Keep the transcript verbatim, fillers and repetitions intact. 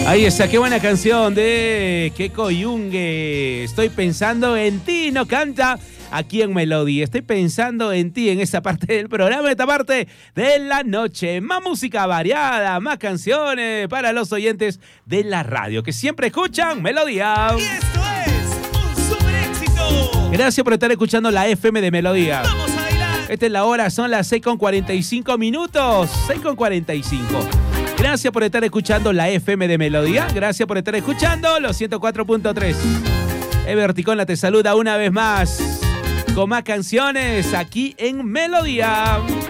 Ahí está, qué buena canción de Keko Yungue. Estoy pensando en ti, no canta aquí en Melody. Estoy pensando en ti en esta parte del programa, en esta parte de la noche. Más música variada, más canciones para los oyentes de la radio que siempre escuchan Melodía. Y esto es un super éxito. Gracias por estar escuchando la F M de Melodía. Vamos a bailar. Esta es la hora, son las seis con cuarenta y cinco minutos. seis con cuarenta y cinco. Gracias por estar escuchando la F M de Melodía. Gracias por estar escuchando los ciento cuatro punto tres. Everticona te saluda una vez más con más canciones aquí en Melodía.